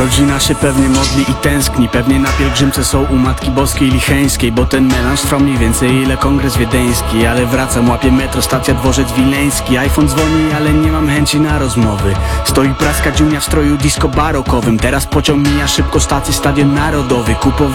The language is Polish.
Rodzina się pewnie modli i tęskni, pewnie na pielgrzymce są u Matki Boskiej Licheńskiej, bo ten melanż trwał mniej więcej ile kongres wiedeński. Ale wracam, łapię metro, stacja Dworzec Wileński. iPhone dzwoni, ale nie mam chęci na rozmowy. Stoi praska dziunia w stroju disco barokowym. Teraz pociąg mija szybko stację, Stadion Narodowy. Kupowałem